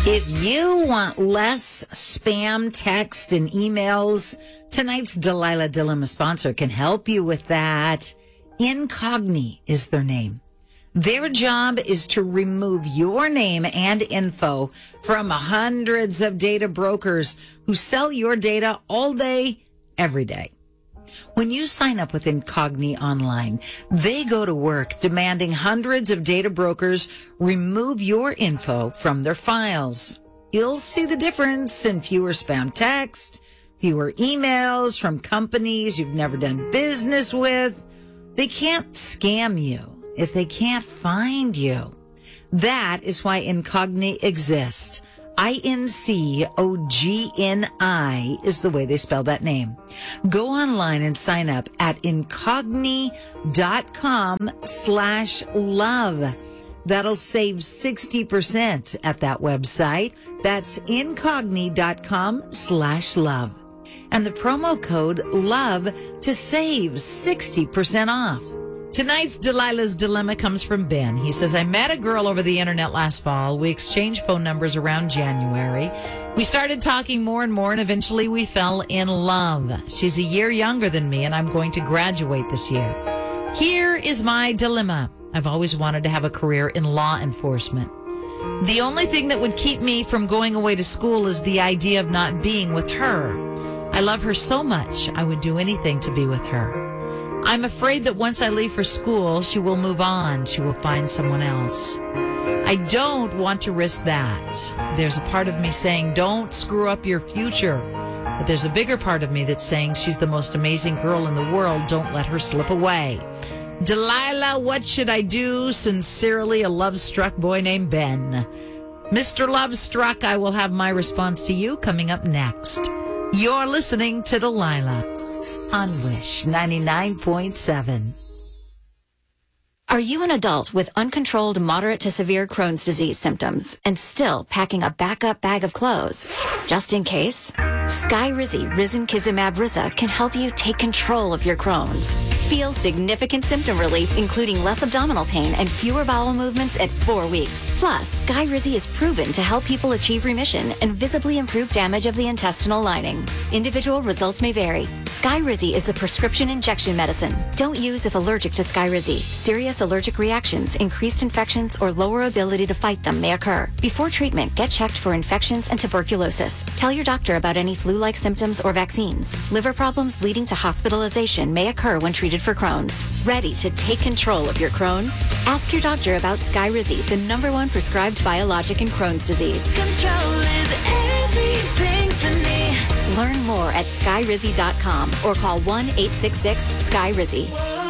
If you want less spam text and emails, tonight's Delilah Dilemma sponsor can help you with that. Incogni is their name. Their job is to remove your name and info from hundreds of data brokers who sell your data all day, every day. When you sign up with Incogni online, they go to work demanding hundreds of data brokers remove your info from their files. You'll see the difference in fewer spam text, fewer emails from companies you've never done business with. They can't scam you if they can't find you. That is why Incogni exists. Incogni is the way they spell that name. Go online and sign up at incogni.com/love. That'll save 60% at that website. That's incogni.com/love. And the promo code LOVE to save 60% off. Tonight's Delilah's Dilemma comes from Ben. He says, I met a girl over the internet last fall. We exchanged phone numbers around January. We started talking more and more, and eventually we fell in love. She's a year younger than me, and I'm going to graduate this year. Here is my dilemma. I've always wanted to have a career in law enforcement. The only thing that would keep me from going away to school is the idea of not being with her. I love her so much, I would do anything to be with her. I'm afraid that once I leave for school, she will move on. She will find someone else. I don't want to risk that. There's a part of me saying, don't screw up your future. But there's a bigger part of me that's saying she's the most amazing girl in the world. Don't let her slip away. Delilah, what should I do? Sincerely, a love-struck boy named Ben. Mr. Lovestruck, I will have my response to you coming up next. You're listening to Delilah on Wish 99.7. Are you an adult with uncontrolled moderate to severe Crohn's disease symptoms and still packing a backup bag of clothes? Just in case, Skyrizi Risankizumab Riza can help you take control of your Crohn's. Feel significant symptom relief, including less abdominal pain and fewer bowel movements at 4 weeks. Plus, Skyrizi is proven to help people achieve remission and visibly improve damage of the intestinal lining. Individual results may vary. Skyrizi is a prescription injection medicine. Don't use if allergic to Skyrizi. Serious allergic reactions, increased infections, or lower ability to fight them may occur. Before treatment, get checked for infections and tuberculosis. Tell your doctor about any flu-like symptoms or vaccines. Liver problems leading to hospitalization may occur when treated for Crohn's. Ready to take control of your Crohn's? Ask your doctor about Skyrizi, the #1 prescribed biologic in Crohn's disease. Control is everything to me. Learn more at skyrizi.com or call 1-866-SKYRIZI.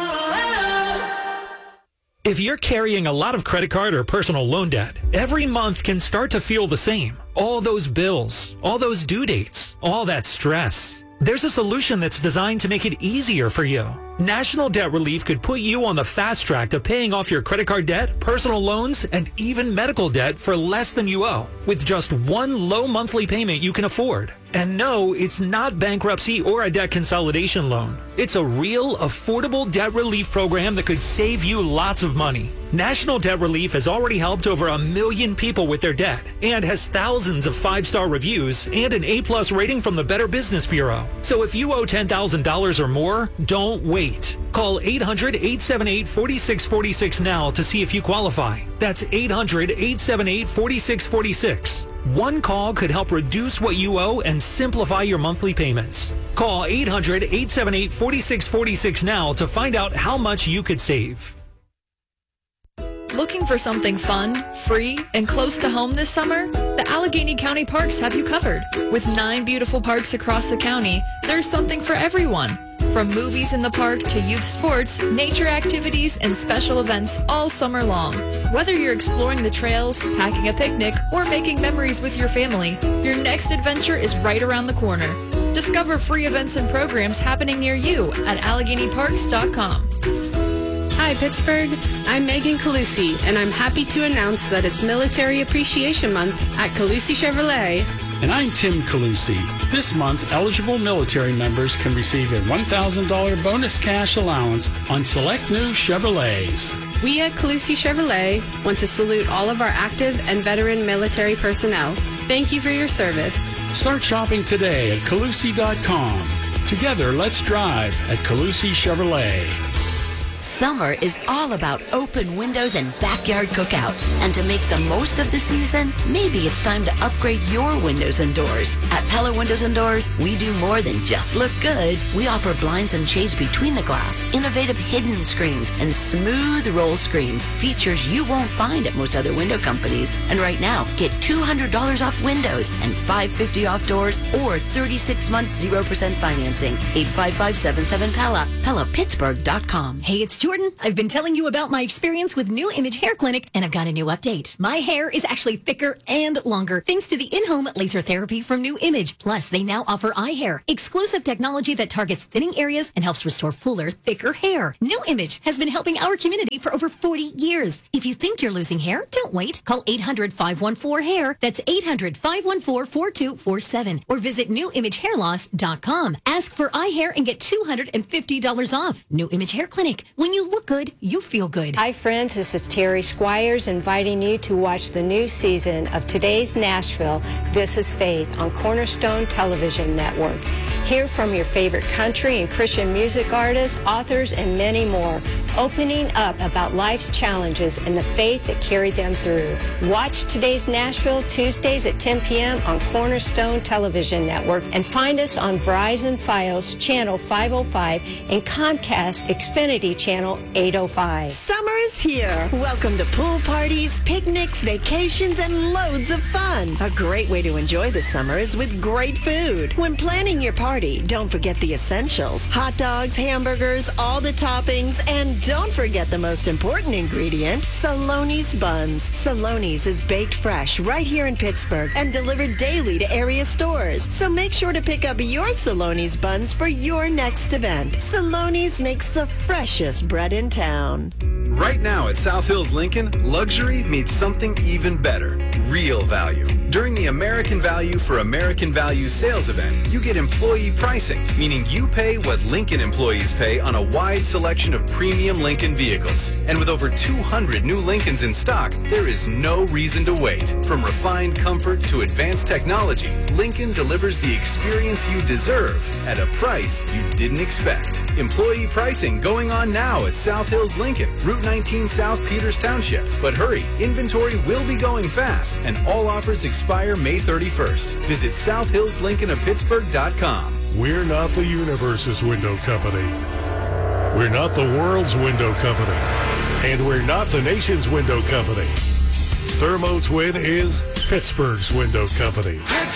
If you're carrying a lot of credit card or personal loan debt, every month can start to feel the same. All those bills, all those due dates, all that stress. There's a solution that's designed to make it easier for you. National Debt Relief could put you on the fast track to paying off your credit card debt, personal loans, and even medical debt for less than you owe, with just one low monthly payment you can afford. And no, it's not bankruptcy or a debt consolidation loan. It's a real, affordable debt relief program that could save you lots of money. National Debt Relief has already helped over 1 million people with their debt and has thousands of 5-star reviews and an A+ rating from the Better Business Bureau. So if you owe $10,000 or more, don't wait. Call 800-878-4646 now to see if you qualify. That's 800-878-4646. One call could help reduce what you owe and simplify your monthly payments. Call 800-878-4646 now to find out how much you could save. Looking for something fun, free, and close to home this summer? The Allegheny County Parks have you covered. With 9 beautiful parks across the county, there's something for everyone. From movies in the park to youth sports, nature activities, and special events all summer long. Whether you're exploring the trails, packing a picnic, or making memories with your family, your next adventure is right around the corner. Discover free events and programs happening near you at AlleghenyParks.com. Hi, Pittsburgh. I'm Megan Calusi, and I'm happy to announce that it's Military Appreciation Month at Calusi Chevrolet. And I'm Tim Calusi. This month, eligible military members can receive a $1,000 bonus cash allowance on select new Chevrolets. We at Calusi Chevrolet want to salute all of our active and veteran military personnel. Thank you for your service. Start shopping today at Calusi.com. Together, let's drive at Calusi Chevrolet. Summer is all about open windows and backyard cookouts. And to make the most of the season, maybe it's time to upgrade your windows and doors. At Pella Windows and Doors, we do more than just look good. We offer blinds and shades between the glass, innovative hidden screens, and smooth roll screens, features you won't find at most other window companies. And right now, get $200 off windows and $550 off doors or 36 months 0% financing. 855-77-PELLA, PellaPittsburgh.com. Hey, it's Jordan. I've been telling you about my experience with New Image Hair Clinic, and I've got a new update. My hair is actually thicker and longer thanks to the in-home laser therapy from New Image. Plus, they now offer eye hair, exclusive technology that targets thinning areas and helps restore fuller, thicker hair. New Image has been helping our community for over 40 years. If you think you're losing hair, don't wait. Call 800-514-HAIR. That's 800-514-4247. Or visit newimagehairloss.com. Ask for eye hair and get $250 off. New Image Hair Clinic. When you look good, you feel good. Hi, friends. This is Terry Squires inviting you to watch the new season of Today's Nashville, This is Faith on Cornerstone Television Network. Hear from your favorite country and Christian music artists, authors, and many more, opening up about life's challenges and the faith that carried them through. Watch Today's Nashville Tuesdays at 10 p.m. on Cornerstone Television Network and find us on Verizon Fios Channel 505 and Comcast Xfinity Channel 805. Summer is here. Welcome to pool parties, picnics, vacations, and loads of fun. A great way to enjoy the summer is with great food. When planning your party, don't forget the essentials. Hot dogs, hamburgers, all the toppings, and don't forget the most important ingredient, Saloni's buns. Saloni's is baked fresh right here in Pittsburgh and delivered daily to area stores. So make sure to pick up your Saloni's buns for your next event. Saloni's makes the freshest bread in town. Right now at South Hills Lincoln, luxury meets something even better, real value. During the American Value for American Value sales event, you get employee pricing, meaning you pay what Lincoln employees pay on a wide selection of premium Lincoln vehicles. And with over 200 new Lincolns in stock, there is no reason to wait. From refined comfort to advanced technology, Lincoln delivers the experience you deserve at a price you didn't expect. Employee pricing going on now at South Hills Lincoln, Route 19 South Peters Township. But hurry, inventory will be going fast and all offers expire May 31st. Visit SouthHillsLincolnofPittsburgh.com. We're not the universe's window company. We're not the world's window company. And we're not the nation's window company. Thermo Twin is Pittsburgh's window company.